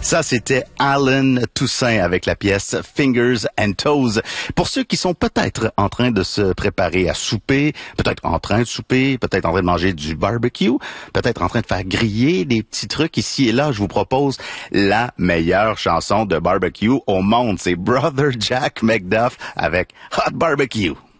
Ça, c'était Alan Toussaint avec la pièce Fingers and Toes. Pour ceux qui sont peut-être en train de se préparer à souper, peut-être en train de souper, peut-être en train de manger du barbecue, peut-être en train de faire griller des petits trucs ici et là, je vous propose la meilleure chanson de barbecue au monde. C'est Brother Jack McDuff avec Hot Barbecue.